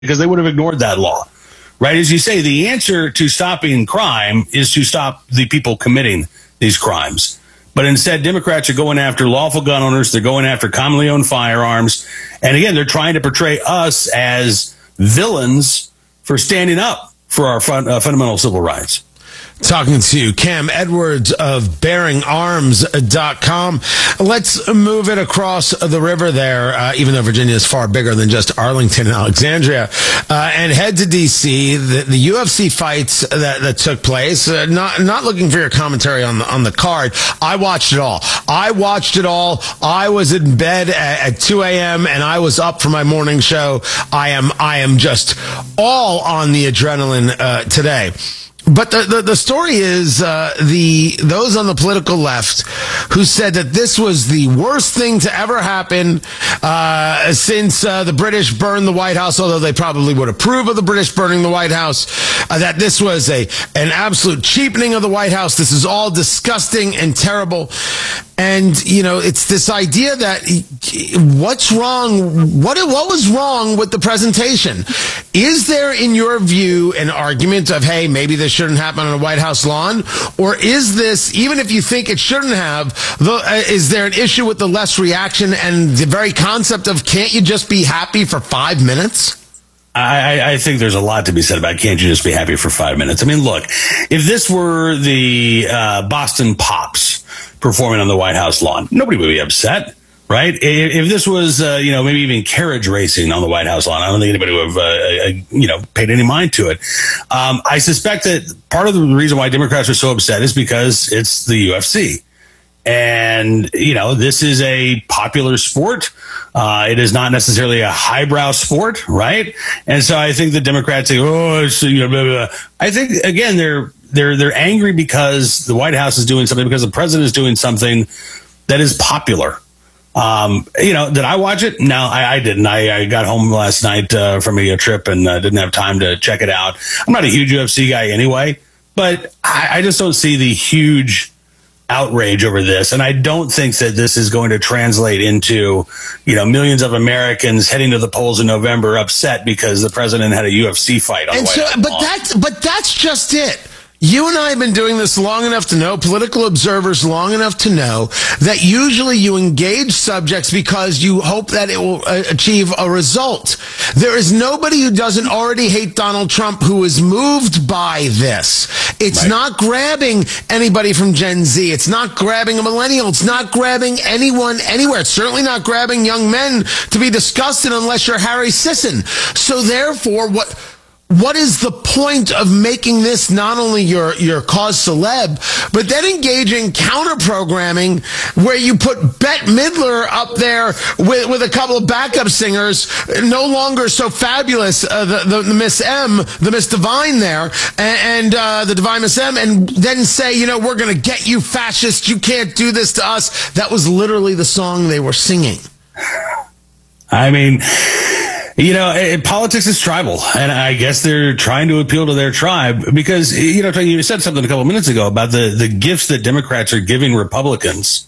because they would have ignored that law. Right? As you say, the answer to stopping crime is to stop the people committing these crimes. But instead, Democrats are going after lawful gun owners. They're going after commonly owned firearms. And again, they're trying to portray us as villains for standing up for our fundamental civil rights. Talking to Cam Edwards of BearingArms.com. Let's move it across the river there, even though Virginia is far bigger than just Arlington and Alexandria, and head to D.C. The UFC fights that took place. Not looking for your commentary on the card. I watched it all. I was in bed at 2 a.m. and I was up for my morning show. I am just all on the adrenaline today. But the story is those on the political left who said that this was the worst thing to ever happen since the British burned the White House, although they probably would approve of the British burning the White House, that this was an absolute cheapening of the White House. This is all disgusting and terrible. And, it's this idea that what's wrong? What was wrong with the presentation? Is there, in your view, an argument of, hey, maybe this shouldn't happen on a White House lawn? Or is this, even if you think it shouldn't have, is there an issue with the less reaction and the very concept of can't you just be happy for 5 minutes? I think there's a lot to be said about can't you just be happy for 5 minutes? I mean, look, if this were the Boston Pops performing on the White House lawn, nobody would be upset, right? If this was, maybe even carriage racing on the White House lawn, I don't think anybody would have, paid any mind to it. I suspect that part of the reason why Democrats are so upset is because it's the UFC. And, this is a popular sport. It is not necessarily a highbrow sport, right? And so I think the Democrats say, blah, blah, blah. I think, again, they're angry because the White House is doing something, because the president is doing something that is popular. Did I watch it? No, I didn't. I got home last night from a trip and didn't have time to check it out. I'm not a huge UFC guy anyway, but I just don't see the huge outrage over this. And I don't think that this is going to translate into, millions of Americans heading to the polls in November upset because the president had a UFC fight on the White House. But that's just it. You and I have been doing this long enough to know, political observers long enough to know, that usually you engage subjects because you hope that it will achieve a result. There is nobody who doesn't already hate Donald Trump who is moved by this. It's not grabbing anybody from Gen Z. It's not grabbing a millennial. It's not grabbing anyone anywhere. It's certainly not grabbing young men to be disgusted unless you're Harry Sisson. So therefore, what is the point of making this not only your cause celeb, but then engaging counter-programming where you put Bette Midler up there with a couple of backup singers, no longer so fabulous, the Miss M, the Miss Divine there, and the Divine Miss M, and then say, we're going to get you fascists, you can't do this to us. That was literally the song they were singing. I mean, politics is tribal, and I guess they're trying to appeal to their tribe because, you said something a couple of minutes ago about the gifts that Democrats are giving Republicans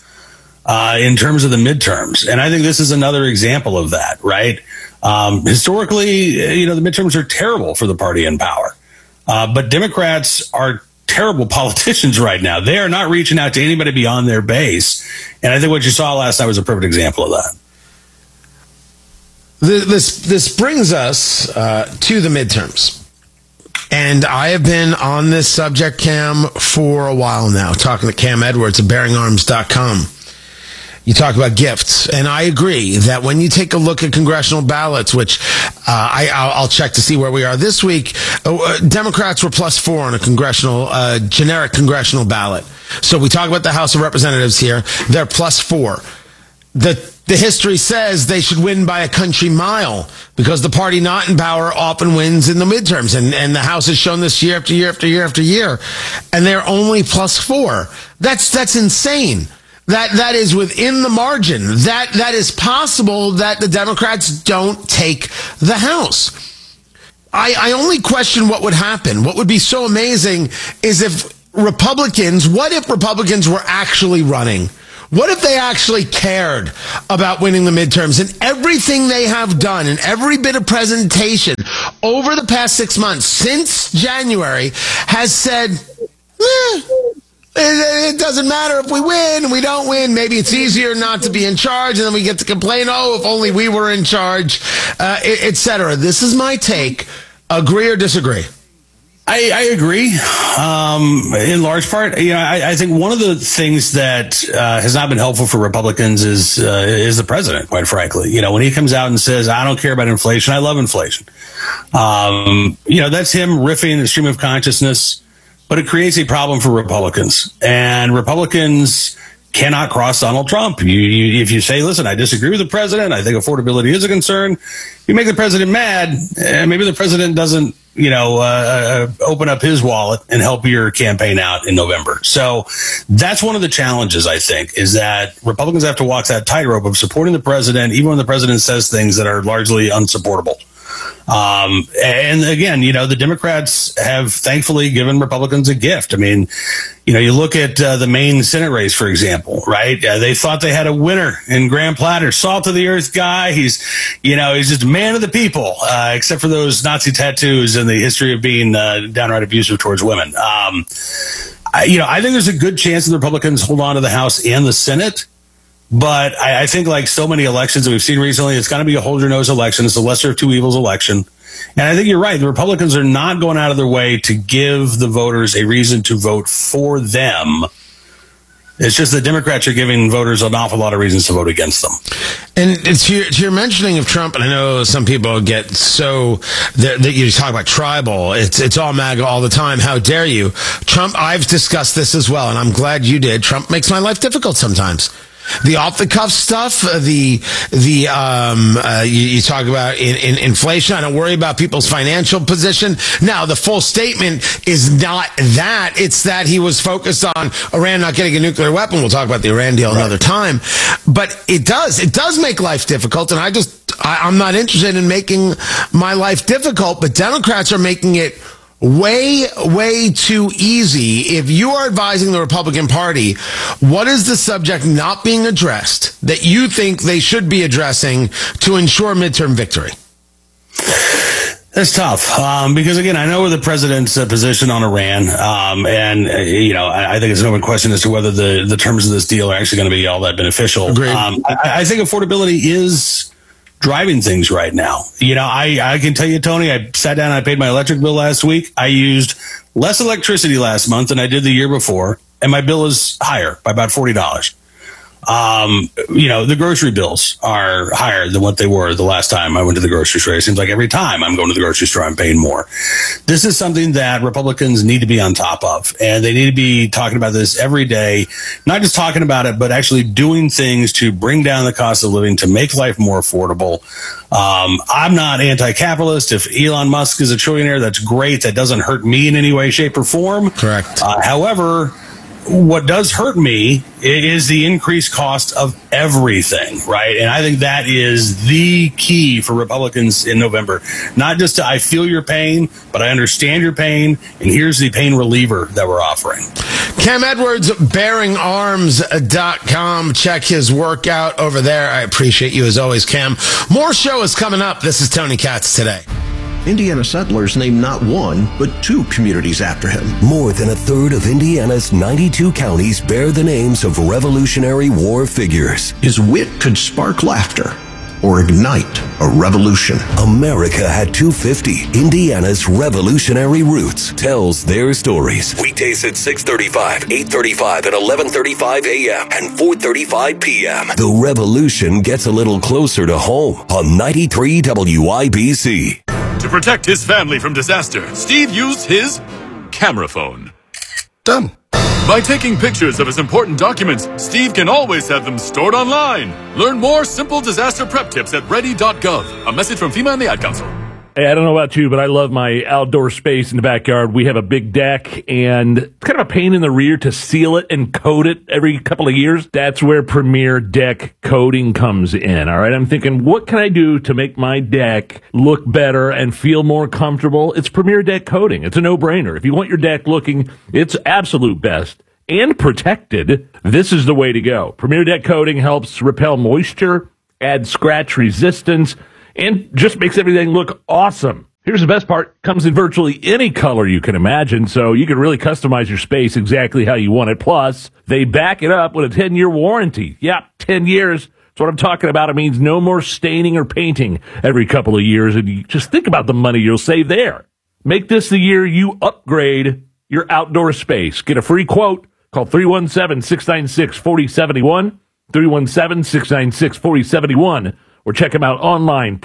in terms of the midterms. And I think this is another example of that, right? Historically, the midterms are terrible for the party in power. But Democrats are terrible politicians right now. They are not reaching out to anybody beyond their base. And I think what you saw last night was a perfect example of that. This brings us to the midterms. And I have been on this subject, Cam, for a while now, talking to Cam Edwards of BearingArms.com. You talk about gifts, and I agree that when you take a look at congressional ballots, which I'll check to see where we are this week, Democrats were +4 on a generic congressional ballot. So we talk about the House of Representatives here. They're +4. The history says they should win by a country mile because the party not in power often wins in the midterms. And the House has shown this year after year after year after year. And they're only +4. That's insane. That is within the margin. That is possible that the Democrats don't take the House. I only question what would happen. What would be so amazing is what if Republicans were actually running? What if they actually cared about winning the midterms, and everything they have done and every bit of presentation over the past 6 months since January has said, it doesn't matter if we win, we don't win. Maybe it's easier not to be in charge, and then we get to complain, if only we were in charge, etc. This is my take. Agree or disagree? I agree. In large part, I think one of the things that has not been helpful for Republicans is the president, quite frankly. When he comes out and says, I don't care about inflation, I love inflation. That's him riffing the stream of consciousness, but it creates a problem for Republicans. And Republicans cannot cross Donald Trump. If you say, listen, I disagree with the president, I think affordability is a concern, you make the president mad, and maybe the president doesn't open up his wallet and help your campaign out in November. So that's one of the challenges, I think, is that Republicans have to walk that tightrope of supporting the president, even when the president says things that are largely unsupportable. And again, the Democrats have thankfully given Republicans a gift. I mean, you look at the Maine Senate race, for example, right? They thought they had a winner in Graham Platter, salt of the earth guy. He's just a man of the people, except for those Nazi tattoos and the history of being downright abusive towards women. I think there's a good chance that the Republicans hold on to the House and the Senate. But I think, like so many elections that we've seen recently, it's going to be a hold your nose election. It's the lesser of two evils election. And I think you're right. The Republicans are not going out of their way to give the voters a reason to vote for them. It's just the Democrats are giving voters an awful lot of reasons to vote against them. And to your mentioning of Trump, and I know some people get so that you talk about tribal. It's all MAGA all the time. How dare you? Trump, I've discussed this as well, and I'm glad you did. Trump makes my life difficult sometimes. The off the cuff stuff, you talk about in inflation. I don't worry about people's financial position. Now, the full statement is not that. It's that he was focused on Iran not getting a nuclear weapon. We'll talk about the Iran deal another time. But it does make life difficult. And I'm not interested in making my life difficult, but Democrats are making it way too easy. If you are advising the Republican Party, what is the subject not being addressed that you think they should be addressing to ensure midterm victory? That's tough because, again, I know the president's position on Iran, and I think it's an open question as to whether the terms of this deal are actually going to be all that beneficial. I think affordability is driving things right now. I can tell you, Tony, I sat down and I paid my electric bill last week. I used less electricity last month than I did the year before, and my bill is higher by about $40. The grocery bills are higher than what they were the last time I went to the grocery store. It seems like every time I'm going to the grocery store, I'm paying more. This is something that Republicans need to be on top of, and they need to be talking about this every day, not just talking about it, but actually doing things to bring down the cost of living, to make life more affordable. I'm not anti-capitalist. If Elon Musk is a trillionaire, that's great. That doesn't hurt me in any way, shape, or form. Correct. However, what does hurt me is the increased cost of everything, right? And I think that is the key for Republicans in November. Not just I feel your pain, but I understand your pain, and here's the pain reliever that we're offering. Cam Edwards, bearingarms.com. Check his work out over there. I appreciate you as always, Cam. More show is coming up. This is Tony Katz Today. Indiana settlers named not one, but two communities after him. More than a third of Indiana's 92 counties bear the names of Revolutionary War figures. His wit could spark laughter or ignite a revolution. America had 250. Indiana's Revolutionary Roots tells their stories. Weekdays at 6:35, 8:35, and 11:35 a.m. and 4:35 p.m. The revolution gets a little closer to home on 93 WIBC. To protect his family from disaster, Steve used his camera phone. Done. By taking pictures of his important documents, Steve can always have them stored online. Learn more simple disaster prep tips at ready.gov. A message from FEMA and the Ad Council. Hey, I don't know about you, but I love my outdoor space in the backyard. We have a big deck, and it's kind of a pain in the rear to seal it and coat it every couple of years. That's where Premier Deck Coating comes in, all right? I'm thinking, what can I do to make my deck look better and feel more comfortable? It's Premier Deck Coating. It's a no-brainer. If you want your deck looking its absolute best, and protected, this is the way to go. Premier Deck Coating helps repel moisture, add scratch resistance, and just makes everything look awesome. Here's the best part. Comes in virtually any color you can imagine, so you can really customize your space exactly how you want it. Plus, they back it up with a 10-year warranty. Yeah, 10 years. That's what I'm talking about. It means no more staining or painting every couple of years, and you just think about the money you'll save there. Make this the year you upgrade your outdoor space. Get a free quote. Call 317-696-4071, 317-696-4071. Or check them out online,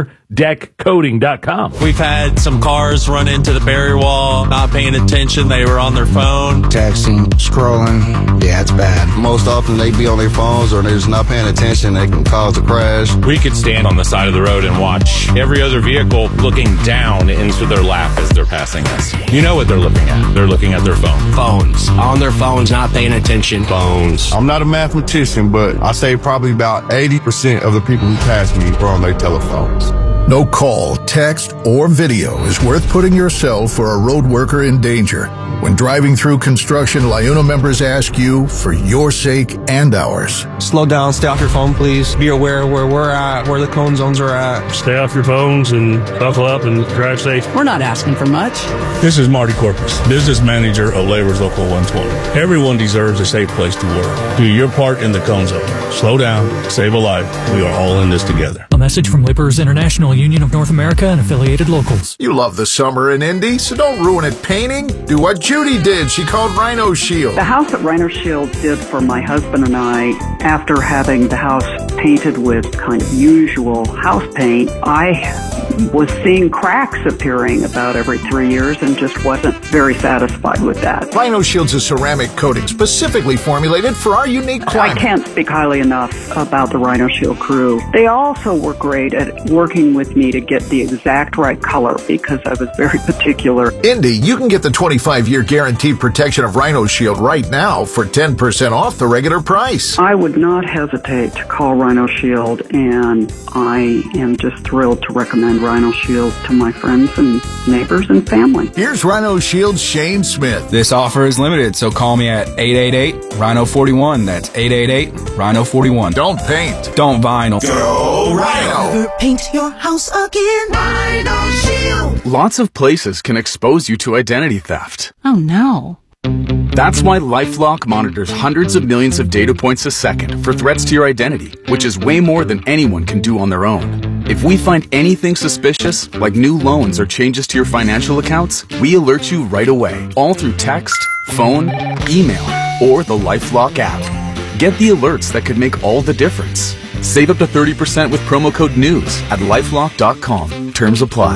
PremierDeckCoating.com. We've had some cars run into the barrier wall, not paying attention. They were on their phone. Texting, scrolling. Yeah, it's bad. Most often they be on their phones or they're just not paying attention. They can cause a crash. We could stand on the side of the road and watch every other vehicle looking down into their lap as they're passing us. You know what they're looking at. They're looking at their phone. Phones. On their phones, not paying attention. Phones. I'm not a mathematician, but I say probably about 80% of the people who pass me were on their telephones. No call, text, or video is worth putting yourself or a road worker in danger. When driving through construction, LIUNA members ask you, for your sake and ours. Slow down, stay off your phone, please. Be aware where we're at, where the cone zones are at. Stay off your phones and buckle up and drive safe. We're not asking for much. This is Marty Corpus, business manager of Labor's Local 120. Everyone deserves a safe place to work. Do your part in the cone zone. Slow down, save a life. We are all in this together. A message from Laborers International Union of North America and affiliated locals. You love the summer in Indy, so don't ruin it painting. Do what Judy did. She called Rhino Shield. The house that Rhino Shield did for my husband and I, after having the house painted with kind of usual house paint, I was seeing cracks appearing about every 3 years and just wasn't very satisfied with that. Rhino Shield's a ceramic coating specifically formulated for our unique climate. I can't speak highly enough about the Rhino Shield crew. They also were great at working with me to get the exact right color because I was very particular. Indy, you can get the 25-year guaranteed protection of Rhino Shield right now for 10% off the regular price. I would not hesitate to call Rhino Shield, and I am just thrilled to recommend Rhino Shield to my friends and neighbors and family. Here's Rhino Shield's Shane Smith. This offer is limited, so call me at 888-RHINO-41. That's 888-RHINO-41. Don't paint. Don't vinyl. Go Rhino. Paint your house again. Rhino Shield. Lots of places can expose you to identity theft. Oh, no. That's why LifeLock monitors hundreds of millions of data points a second for threats to your identity, which is way more than anyone can do on their own. If we find anything suspicious, like new loans or changes to your financial accounts, we alert you right away, all through text, phone, email, or the LifeLock app. Get the alerts that could make all the difference. Save up to 30% with promo code NEWS at LifeLock.com. Terms apply.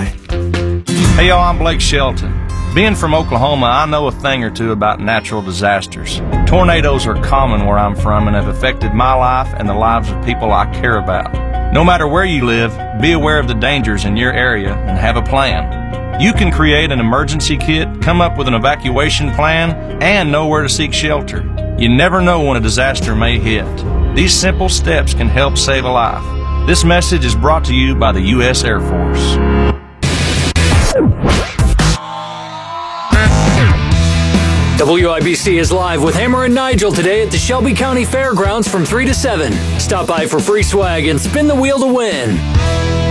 Hey y'all, I'm Blake Shelton. Being from Oklahoma, I know a thing or two about natural disasters. Tornadoes are common where I'm from and have affected my life and the lives of people I care about. No matter where you live, be aware of the dangers in your area and have a plan. You can create an emergency kit, come up with an evacuation plan, and know where to seek shelter. You never know when a disaster may hit. These simple steps can help save a life. This message is brought to you by the U.S. Air Force. WIBC is live with Hammer and Nigel today at the Shelby County Fairgrounds from 3 to 7. Stop by for free swag and spin the wheel to win.